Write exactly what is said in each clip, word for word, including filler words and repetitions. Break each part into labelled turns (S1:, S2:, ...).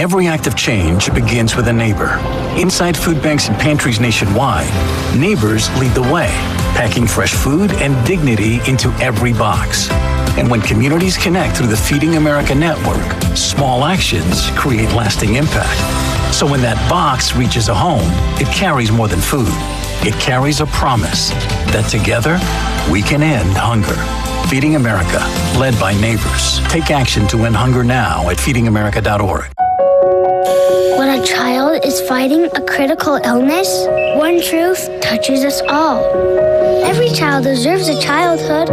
S1: Every act of change begins with a neighbor. Inside food banks and pantries nationwide, neighbors lead the way, packing fresh food and dignity into every box. And when communities connect through the Feeding America network, small actions create lasting impact. So when that box reaches a home, it carries more than food. It carries a promise that together we can end hunger. Feeding America, led by neighbors. Take action to end hunger now at feeding america dot org.
S2: When a child is fighting a critical illness, one truth touches us all. Every child deserves a childhood.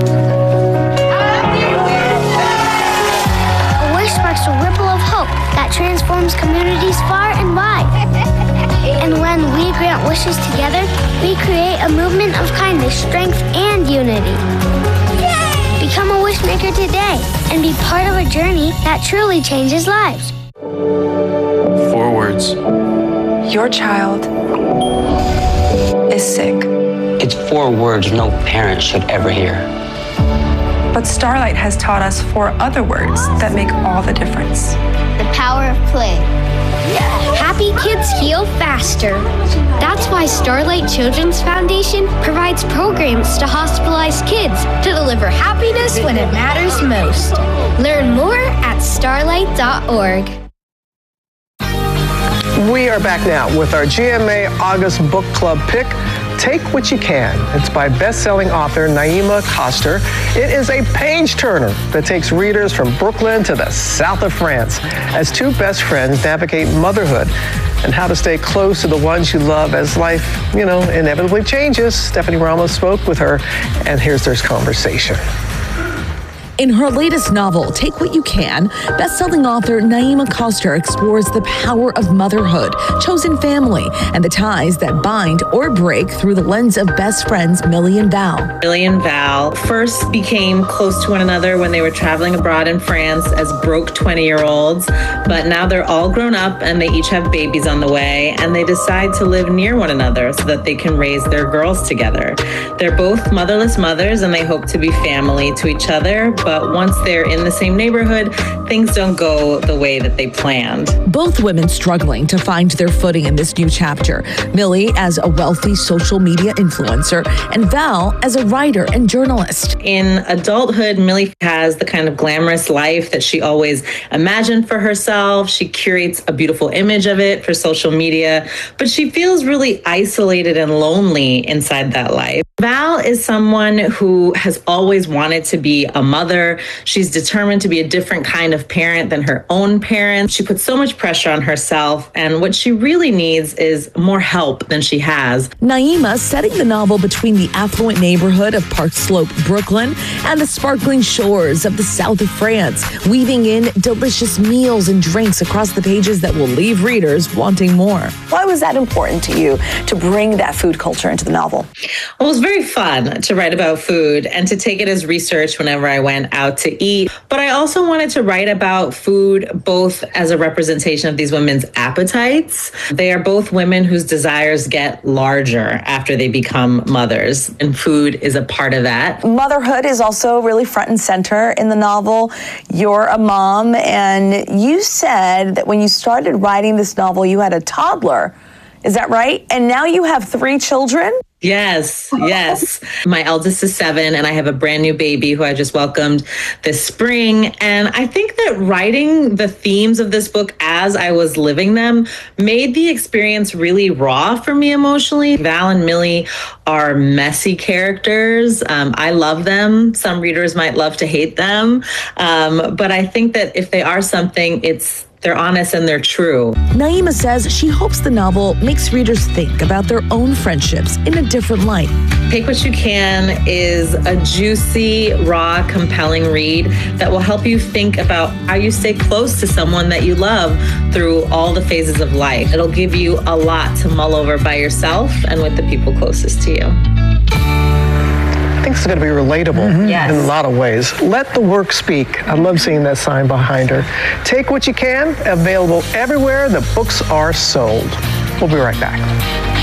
S2: A wish sparks a ripple of hope that transforms communities far and wide. And when we grant wishes together, we create a movement of kindness, strength, and unity. Become a wishmaker today and be part of a journey that truly changes lives.
S3: Four words.
S4: Your child is sick.
S5: It's four words no parent should ever hear.
S4: But Starlight has taught us four other words that make all the difference.
S2: The power of play. Happy kids heal faster. That's why Starlight Children's Foundation provides programs to hospitalized kids to deliver happiness when it matters most. Learn more at starlight dot org.
S6: We are back now with our G M A August Book Club pick, Take What You Can. It's by best-selling author Naima Koster. It is a page-turner that takes readers from Brooklyn to the south of France as two best friends navigate motherhood and how to stay close to the ones you love as life, you know, inevitably changes. Stephanie Ramos spoke with her, and here's their conversation.
S7: In her latest novel, Take What You Can, best-selling author Naima Koster explores the power of motherhood, chosen family, and the ties that bind or break through the lens of best friends Millie and Val.
S8: Millie and Val first became close to one another when they were traveling abroad in France as broke twenty-year-olds, but now they're all grown up and they each have babies on the way, and they decide to live near one another so that they can raise their girls together. They're both motherless mothers and they hope to be family to each other, but once they're in the same neighborhood, things don't go the way that they planned.
S7: Both women struggling to find their footing in this new chapter. Millie as a wealthy social media influencer, and Val as a writer and journalist.
S8: In adulthood, Millie has the kind of glamorous life that she always imagined for herself. She curates a beautiful image of it for social media, but she feels really isolated and lonely inside that life. Val is someone who has always wanted to be a mother. She's determined to be a different kind of parent than her own parents. She puts so much pressure on herself, and what she really needs is more help than she has.
S7: Naima setting the novel between the affluent neighborhood of Park Slope, Brooklyn, and the sparkling shores of the south of France, weaving in delicious meals and drinks across the pages that will leave readers wanting more.
S9: Why was that important to you to bring that food culture into the novel?
S8: Well, it was very fun to write about food and to take it as research whenever I went out to eat. But I also wanted to write about food both as a representation of these women's appetites. They are both women whose desires get larger after they become mothers, and food is a part of that.
S9: Motherhood is also really front and center in the novel. You're a mom, and you said that when you started writing this novel, you had a toddler. Is that right? And now you have three children?
S8: Yes, yes. My eldest is seven, and I have a brand new baby who I just welcomed this spring. And I think that writing the themes of this book as I was living them made the experience really raw for me emotionally. Val and Millie are messy characters. Um, I love them. Some readers might love to hate them. Um, but I think that if they are something, it's they're honest and they're true.
S7: Naima says she hopes the novel makes readers think about their own friendships in a different light.
S8: Take What You Can is a juicy, raw, compelling read that will help you think about how you stay close to someone that you love through all the phases of life. It'll give you a lot to mull over by yourself and with the people closest to you.
S6: I think it's going to be relatable mm-hmm. yes. in a lot of ways. Let the work speak. I love seeing that sign behind her. Take What You Can, available everywhere the books are sold. We'll be right back.